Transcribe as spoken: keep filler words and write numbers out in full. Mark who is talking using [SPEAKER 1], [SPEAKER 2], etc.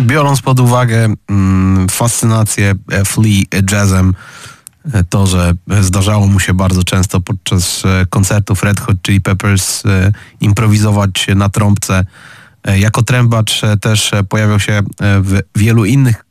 [SPEAKER 1] biorąc pod uwagę mm, fascynację Flea jazzem, to, że zdarzało mu się bardzo często podczas koncertów Red Hot Chili Peppers improwizować na trąbce. Jako trębacz też pojawiał się w wielu innych